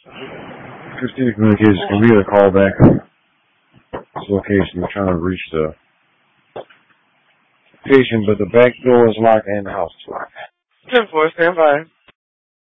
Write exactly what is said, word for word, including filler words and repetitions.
Christina Communications can be a call back. This location, we're trying to reach the patient, but the back door is locked and the house is locked. ten four, stand by.